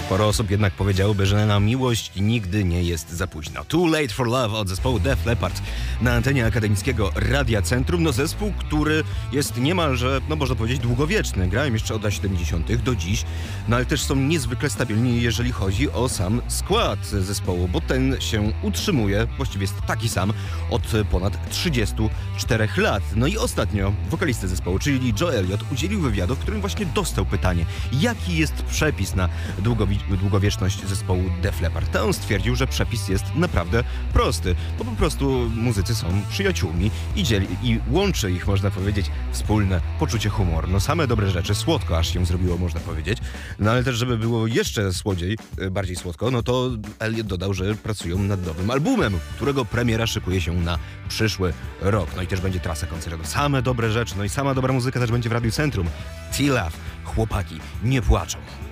Sporo osób jednak powiedziałoby, że na miłość nigdy nie jest za późno. Too Late for Love od zespołu Def Leppard na antenie akademickiego Radia Centrum. No zespół, który jest niemalże, można powiedzieć, długowieczny. Grają jeszcze od lat 70. do dziś, no ale też są niezwykle stabilni, jeżeli chodzi o sam skład zespołu, bo ten się utrzymuje, właściwie jest taki sam od ponad 34 lat. No i ostatnio wokalista zespołu, czyli Joe Elliott, udzielił wywiadu, w którym właśnie dostał pytanie, jaki jest przepis na długowieczność zespołu Def Leppard. A on stwierdził, że przepis jest naprawdę prosty, bo po prostu muzycy są przyjaciółmi i łączy ich, można powiedzieć, wspólne poczucie humoru. No same dobre rzeczy, słodko aż się zrobiło, można powiedzieć. No ale też, żeby było jeszcze słodziej, bardziej słodko, no to Elliott dodał, że pracują nad nowym albumem, którego premiera szykuje się na przyszły rok. No i też będzie trasa koncertowa. Same dobre rzeczy, no i sama dobra muzyka też będzie w Radiu Centrum. T-Love, chłopaki nie płaczą.